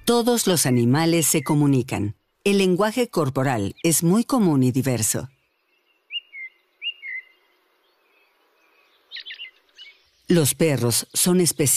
Todos los animales se comunican. El lenguaje corporal es muy común y diverso. Los perros son especiales.